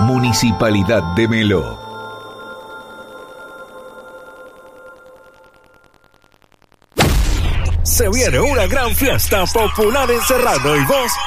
Municipalidad de Melo. Se viene una gran fiesta popular en Serrano y vos